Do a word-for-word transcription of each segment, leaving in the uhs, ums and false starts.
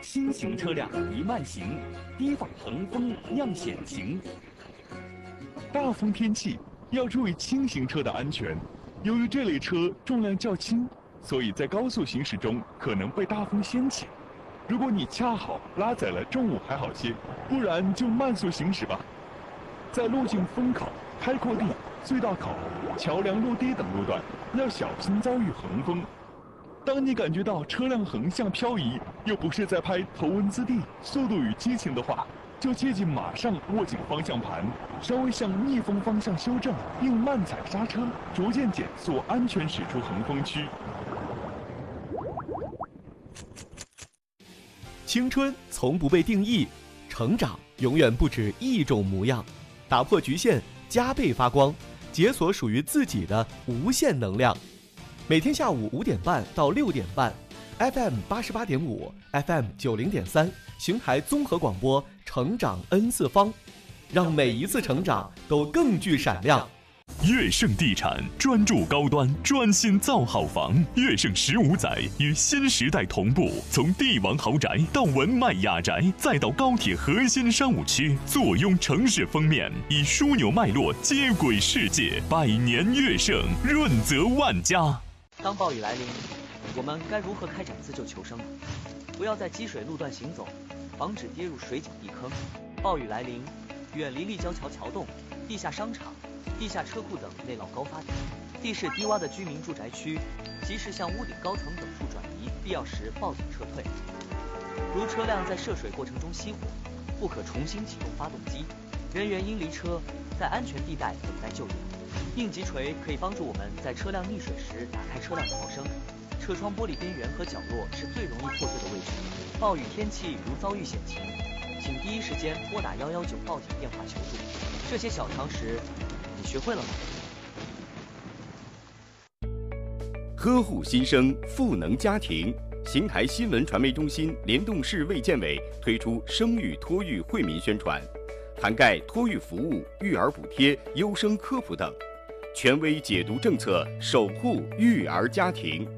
新型车辆宜慢行，提防横风酿险情。大风天气要注意轻型车的安全，由于这类车重量较轻，所以在高速行驶中可能被大风掀起。如果你恰好拉载了重物还好些，不然就慢速行驶吧。在路径风口、开阔地、隧道口、桥梁路堤等路段，要小心遭遇横风。当你感觉到车辆横向漂移，又不是在拍头文字 D 速度与激情的话，就切记马上握紧方向盘，稍微向逆风方向修正，并慢踩刹车，逐渐减速，安全驶出横风区。 青春从不被定义，成长永远不止一种模样。打破局限，加倍发光，解锁属于自己的无限能量。每天下午五点半到六点半 ，F M 八十八点五 ，F M 九零点三，邢台综合广播，成长 N 次方，让每一次成长都更具闪亮。 悦盛地产专注高端，专心造好房。悦盛十五载与新时代同步，从帝王豪宅到文迈雅宅，再到高铁核心商务区，坐拥城市封面，以枢纽脉络接轨世界。百年悦盛，润泽万家。 当暴雨来临，我们该如何开展自救求生呢？不要在积水路段行走，防止跌入水井地坑。暴雨来临，远离立交桥桥洞、地下商场、地下车库等内涝高发点，地势低洼的居民住宅区，及时向屋顶高层等处转移，必要时报警撤退。如车辆在涉水过程中熄火，不可重新启动发动机，人员应离车，在安全地带等待救援。应急锤可以帮助我们在车辆溺水时打开车辆逃生。车窗玻璃边缘和角落是最容易破碎的位置。暴雨天气如遭遇险情，请第一时间拨打一一九报警电话求助。这些小常识你学会了吗？ 呵护新生，赋能家庭。邢台新闻传媒中心联动市卫健委推出生育托育惠民宣传，涵盖托育服务、育儿补贴、优生科普等，权威解读政策，守护育儿家庭。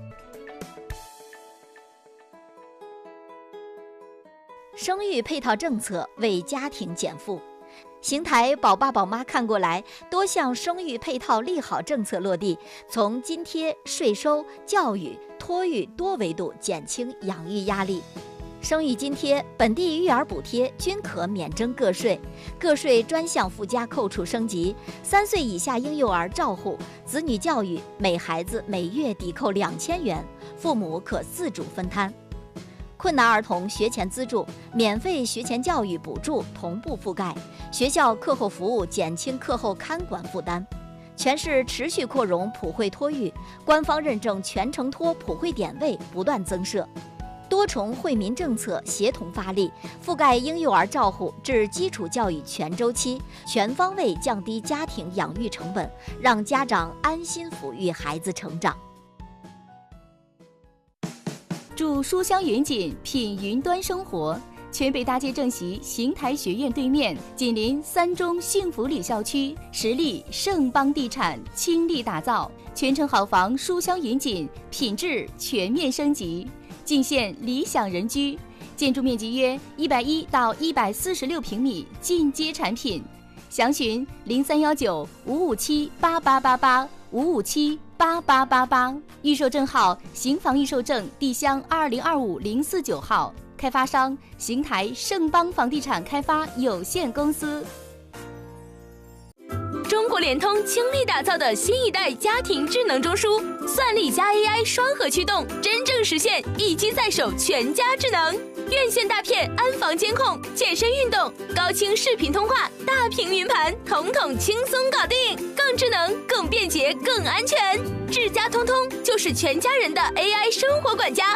生育配套政策为家庭减负。邢台宝爸宝妈看过来，多项生育配套利好政策落地，从津贴、税收、教育、托育多维度减轻养育压力。生育津贴、本地育儿补贴均可免征个税，个税专项附加扣除升级。三岁以下婴幼儿照护、子女教育，每孩子每月抵扣两千元，父母可自主分摊。困难儿童学前资助、免费学前教育补助同步覆盖，学校课后服务减轻课后看管负担。全市持续扩容普惠托育，官方认证全程托普惠点位不断增设，多重惠民政策协同发力，覆盖婴幼儿照护至基础教育全周期，全方位降低家庭养育成本，让家长安心抚育孩子成长。 住书香云锦，品云端生活。全北大街正席邢台学院对面，紧邻三中幸福里校区，实力盛邦地产倾力打造，全城好房书香云锦，品质全面升级，尽现理想人居。建筑面积约一百一到一百四十六平米，进阶产品。详询零三幺九五五七八八八八五五七八八八八，预售证号邢房预售证地乡二零二五零四九号，开发商邢台盛邦房地产开发有限公司。 中国联通倾力打造的新一代家庭智能中枢，算力加 A I 双核驱动，真正实现一机在手全家智能。院线大片安防监控、健身运动、高清视频通话、大屏云盘，统统轻松搞定，更智能、更便捷、更安全。智家通通就是全家人的 A I 生活管家。